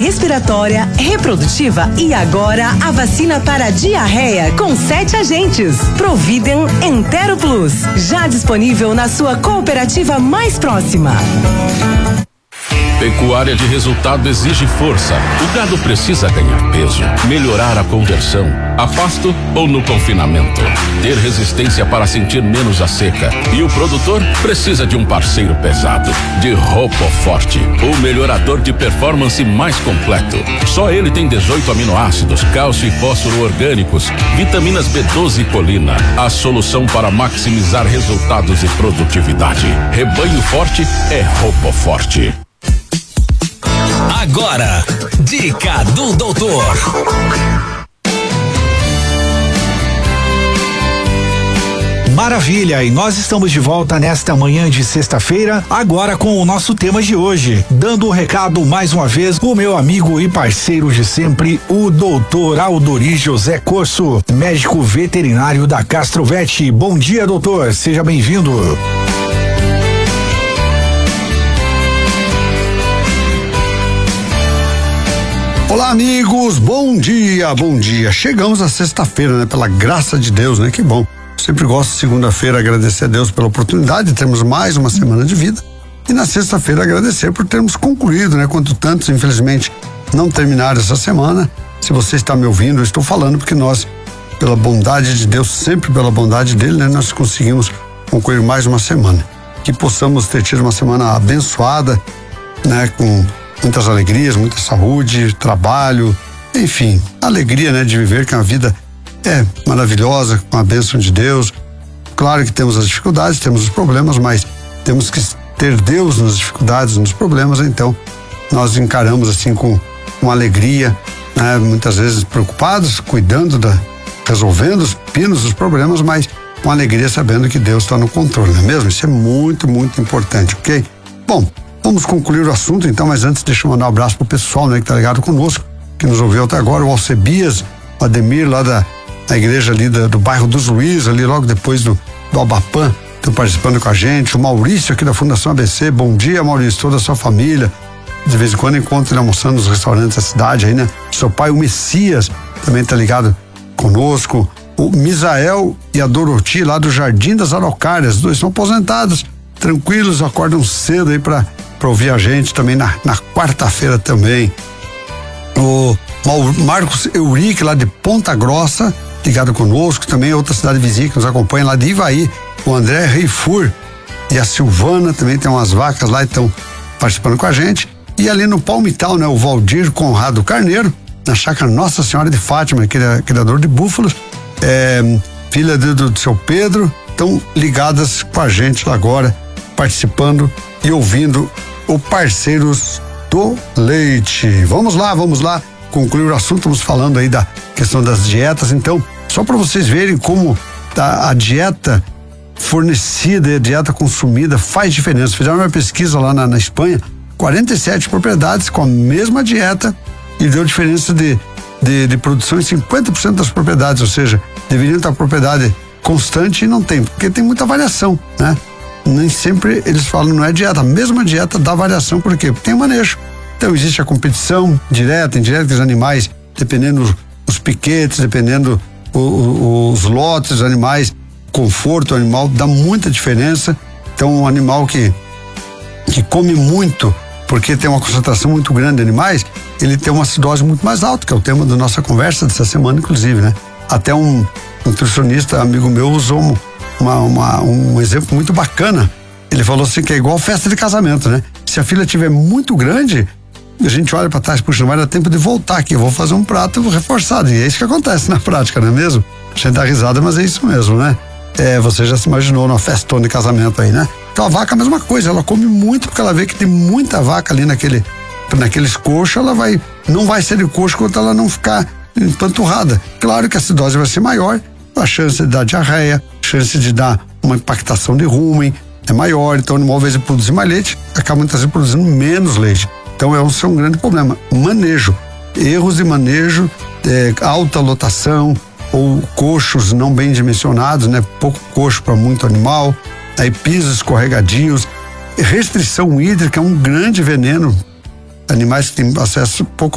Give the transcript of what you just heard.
respiratória, reprodutiva e agora a vacina para diarreia com 7 agentes. Providen Entero Plus, já disponível na sua cooperativa mais próxima. Pecuária de resultado exige força. O gado precisa ganhar peso, melhorar a conversão, a pasto ou no confinamento, ter resistência para sentir menos a seca. E o produtor precisa de um parceiro pesado, de RopoForte, o melhorador de performance mais completo. Só ele tem 18 aminoácidos, cálcio e fósforo orgânicos, vitaminas B12 e colina. A solução para maximizar resultados e produtividade. Rebanho forte é RopoForte. Agora, dica do doutor. Maravilha, e nós estamos de volta nesta manhã de sexta-feira, agora com o nosso tema de hoje, dando o recado mais uma vez, o meu amigo e parceiro de sempre, o doutor Aldori José Corso, médico veterinário da Castrovet. Bom dia, doutor, seja bem-vindo. Olá, amigos, bom dia, bom dia. Chegamos à sexta-feira, né? Pela graça de Deus, né? Que bom. Sempre gosto de segunda-feira agradecer a Deus pela oportunidade de termos mais uma semana de vida e na sexta-feira agradecer por termos concluído, né? Quanto tantos, infelizmente, não terminaram essa semana. Se você está me ouvindo, eu estou falando porque nós, pela bondade de Deus, sempre pela bondade dele, né? Nós conseguimos concluir mais uma semana. Que possamos ter tido uma semana abençoada, né? Com muitas alegrias, muita saúde, trabalho, enfim, alegria, né, de viver, que a vida é maravilhosa, com a bênção de Deus. Claro que temos as dificuldades, temos os problemas, mas temos que ter Deus nas dificuldades, nos problemas, então nós encaramos assim com alegria, né, muitas vezes preocupados, resolvendo os pinos dos problemas, mas com alegria sabendo que Deus está no controle, não é mesmo? Isso é muito, muito importante, ok? Bom, vamos concluir o assunto então, mas antes deixa eu mandar um abraço pro pessoal, né, que tá ligado conosco, que nos ouviu até agora, o Alcebias, o Ademir lá da igreja ali do bairro dos Luiz, ali logo depois do Abapã, estão participando com a gente, o Maurício aqui da Fundação ABC, bom dia, Maurício, toda a sua família, de vez em quando encontro ele almoçando nos restaurantes da cidade aí, né, seu pai, o Messias, também tá ligado conosco, o Misael e a Doroti lá do Jardim das Araucárias, os dois são aposentados, tranquilos, acordam cedo aí para ouvir a gente também na quarta-feira também. O Marcos Eurique lá de Ponta Grossa, ligado conosco, também outra cidade vizinha que nos acompanha lá de Ivaí, o André Reifur e a Silvana também tem umas vacas lá e estão participando com a gente. E ali no Palmital, né, o Valdir Conrado Carneiro, na chácara Nossa Senhora de Fátima, criador de búfalos, filha do seu Pedro, estão ligadas com a gente lá agora, participando e ouvindo o Parceiros do Leite. Vamos lá concluir o assunto. Estamos falando aí da questão das dietas, então só para vocês verem como a dieta fornecida e a dieta consumida faz diferença. Fizeram uma pesquisa lá na Espanha, 47 propriedades com a mesma dieta e deu diferença de produção em 50% das propriedades, ou seja, deveriam ter a propriedade constante e não tem, porque tem muita variação, né? Nem sempre eles falam, não é dieta, a mesma dieta dá variação, por quê? Porque tem manejo. Então existe a competição direta, indireta, que os animais, dependendo os piquetes, dependendo os lotes dos animais, conforto, o animal dá muita diferença. Então um animal que come muito, porque tem uma concentração muito grande de animais, ele tem uma acidose muito mais alta, que é o tema da nossa conversa dessa semana, inclusive, né? Até um nutricionista amigo meu usou um exemplo muito bacana. Ele falou assim que é igual festa de casamento, né? Se a filha tiver muito grande, a gente olha para trás, puxa, não vai dar tempo de voltar aqui, eu vou fazer um prato reforçado, e é isso que acontece na prática, não é mesmo? A gente dá risada, mas é isso mesmo, né? Você já se imaginou numa festona de casamento aí, né? Então a vaca é a mesma coisa, ela come muito porque ela vê que tem muita vaca ali naqueles coxos, não vai ser de coxo quando ela não ficar empanturrada. Claro que a acidose vai ser maior, a chance de dar diarreia, a chance de dar uma impactação de rumen é maior, então o animal, ao invés de produzir mais leite, acaba muitas vezes produzindo menos leite. Então é um grande problema. Manejo, erros de manejo, alta lotação ou coxos não bem dimensionados, né? Pouco coxo para muito animal, aí pisos escorregadios, restrição hídrica é um grande veneno. Animais que têm pouco